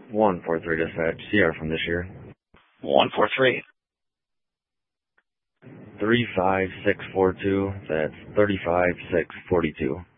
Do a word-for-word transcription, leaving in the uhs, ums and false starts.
one four three dispatch, C R from this year. one four three. three five six four two, that's three five six four two.